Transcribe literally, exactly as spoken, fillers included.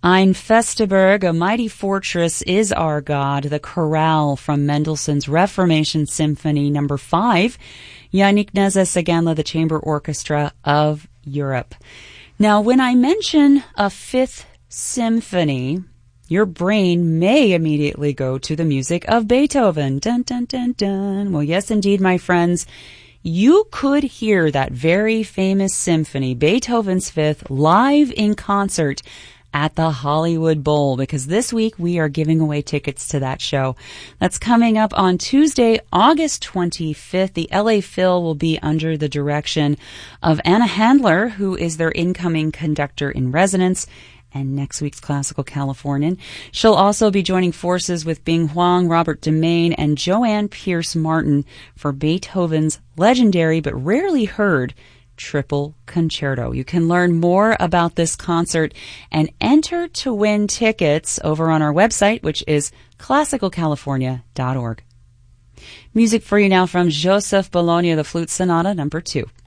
Ein Festeberg, a mighty fortress is our God, the chorale from Mendelssohn's Reformation Symphony number five, Yannick Nézet-Séguénle, the Chamber Orchestra of Europe. Now, when I mention a fifth symphony, your brain may immediately go to the music of Beethoven. Dun, dun, dun, dun. Well, yes, indeed, my friends. You could hear that very famous symphony, Beethoven's Fifth, live in concert at the Hollywood Bowl, because this week we are giving away tickets to that show. That's coming up on Tuesday, August twenty-fifth. The L A Phil will be under the direction of Anna Handler, who is their incoming conductor in residence and next week's Classical Californian. She'll also be joining forces with Bing Huang, Robert Demain, and Joanne Pierce Martin for Beethoven's legendary but rarely heard Triple Concerto. You can learn more about this concert and enter to win tickets over on our website, which is classical california dot org. Music for you now from Joseph Bologna, the Flute Sonata number two.